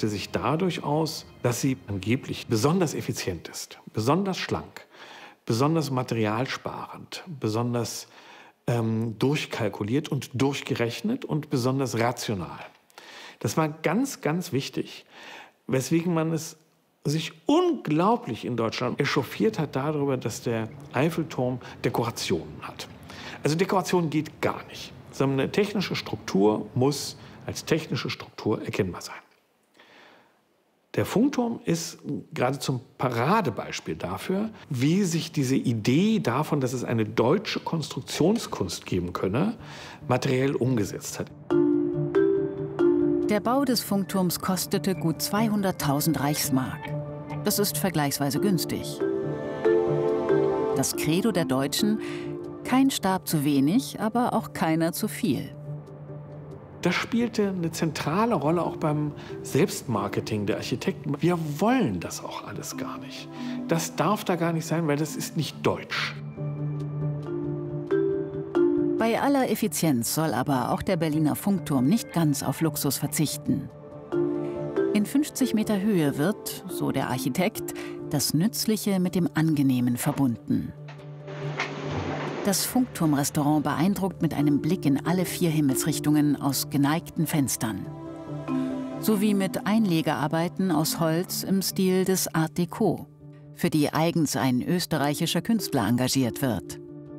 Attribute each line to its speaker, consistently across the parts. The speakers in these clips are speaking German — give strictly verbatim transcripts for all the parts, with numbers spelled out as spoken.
Speaker 1: zeichnete sich dadurch aus, dass sie angeblich besonders effizient ist, besonders schlank, besonders materialsparend, besonders ähm, durchkalkuliert und durchgerechnet und besonders rational. Das war ganz, ganz wichtig, weswegen man es sich unglaublich in Deutschland echauffiert hat darüber, dass der Eiffelturm Dekorationen hat. Also Dekoration geht gar nicht, sondern eine technische Struktur muss als technische Struktur erkennbar sein. Der Funkturm ist gerade zum Paradebeispiel dafür, wie sich diese Idee davon, dass es eine deutsche Konstruktionskunst geben könne, materiell umgesetzt hat.
Speaker 2: Der Bau des Funkturms kostete gut zweihunderttausend Reichsmark. Das ist vergleichsweise günstig. Das Credo der Deutschen: kein Stab zu wenig, aber auch keiner zu viel.
Speaker 1: Das spielte eine zentrale Rolle auch beim Selbstmarketing der Architekten. Wir wollen das auch alles gar nicht. Das darf da gar nicht sein, weil das ist nicht deutsch.
Speaker 2: Bei aller Effizienz soll aber auch der Berliner Funkturm nicht ganz auf Luxus verzichten. In fünfzig Meter Höhe wird, so der Architekt, das Nützliche mit dem Angenehmen verbunden. Das Funkturmrestaurant beeindruckt mit einem Blick in alle vier Himmelsrichtungen aus geneigten Fenstern. Sowie mit Einlegearbeiten aus Holz im Stil des Art Deco, für die eigens ein österreichischer Künstler engagiert wird.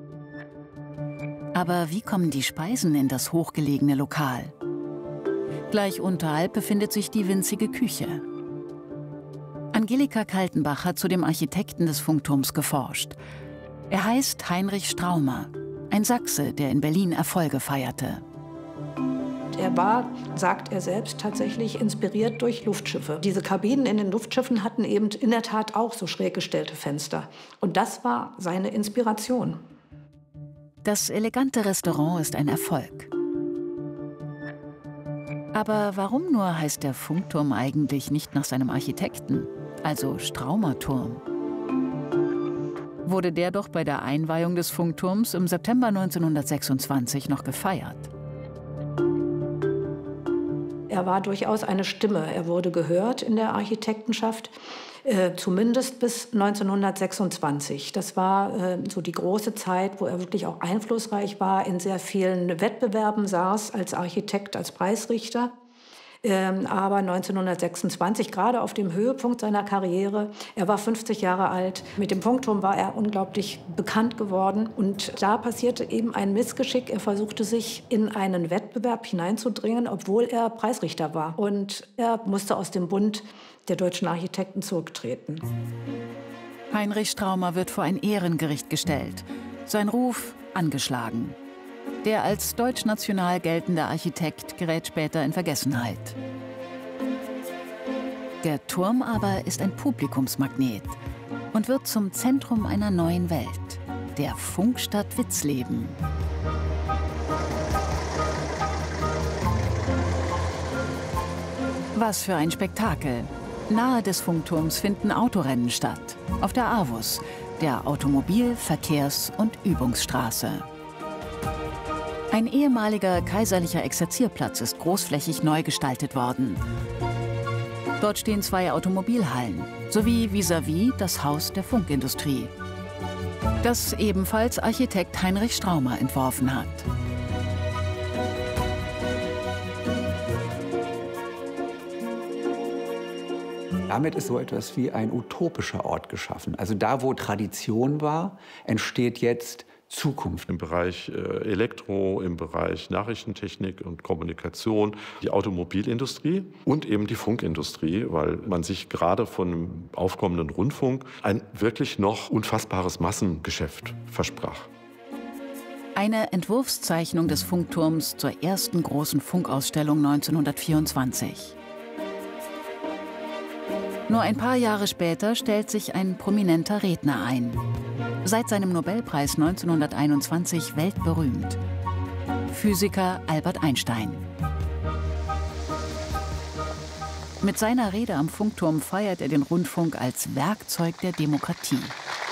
Speaker 2: Aber wie kommen die Speisen in das hochgelegene Lokal? Gleich unterhalb befindet sich die winzige Küche. Angelika Kaltenbach hat zu dem Architekten des Funkturms geforscht. Er heißt Heinrich Straumer, ein Sachse, der in Berlin Erfolge feierte.
Speaker 3: Er war, sagt er selbst, tatsächlich inspiriert durch Luftschiffe. Diese Kabinen in den Luftschiffen hatten eben in der Tat auch so schräg gestellte Fenster. Und das war seine Inspiration.
Speaker 2: Das elegante Restaurant ist ein Erfolg. Aber warum nur heißt der Funkturm eigentlich nicht nach seinem Architekten, also Straumer-Turm? Wurde der doch bei der Einweihung des Funkturms im September neunzehnhundertsechsundzwanzig noch gefeiert.
Speaker 3: Er war durchaus eine Stimme. Er wurde gehört in der Architektenschaft, äh, zumindest bis neunzehnhundertsechsundzwanzig. Das war äh, so die große Zeit, wo er wirklich auch einflussreich war, in sehr vielen Wettbewerben saß als Architekt, als Preisrichter. Ähm, aber neunzehnhundertsechsundzwanzig, gerade auf dem Höhepunkt seiner Karriere, er war fünfzig Jahre alt, mit dem Funkturm war er unglaublich bekannt geworden. Und da passierte eben ein Missgeschick. Er versuchte sich in einen Wettbewerb hineinzudringen, obwohl er Preisrichter war. Und er musste aus dem Bund der deutschen Architekten zurücktreten.
Speaker 2: Heinrich Straumer wird vor ein Ehrengericht gestellt. Sein Ruf angeschlagen. Der als deutschnational geltende Architekt gerät später in Vergessenheit. Der Turm aber ist ein Publikumsmagnet und wird zum Zentrum einer neuen Welt, der Funkstadt Witzleben. Was für ein Spektakel! Nahe des Funkturms finden Autorennen statt, auf der AWUS, der Automobil-, Verkehrs- und Übungsstraße. Ein ehemaliger kaiserlicher Exerzierplatz ist großflächig neu gestaltet worden. Dort stehen zwei Automobilhallen, sowie vis-à-vis das Haus der Funkindustrie, das ebenfalls Architekt Heinrich Straumer entworfen hat.
Speaker 4: Damit ist so etwas wie ein utopischer Ort geschaffen. Also da, wo Tradition war, entsteht jetzt Zukunft.
Speaker 5: Im Bereich äh, Elektro, im Bereich Nachrichtentechnik und Kommunikation, die Automobilindustrie und eben die Funkindustrie, weil man sich gerade von dem aufkommenden Rundfunk ein wirklich noch unfassbares Massengeschäft versprach.
Speaker 2: Eine Entwurfszeichnung des Funkturms zur ersten großen Funkausstellung neunzehnhundertvierundzwanzig. Nur ein paar Jahre später stellt sich ein prominenter Redner ein. Seit seinem Nobelpreis neunzehnhunderteinundzwanzig weltberühmt. Physiker Albert Einstein. Mit seiner Rede am Funkturm feiert er den Rundfunk als Werkzeug der Demokratie.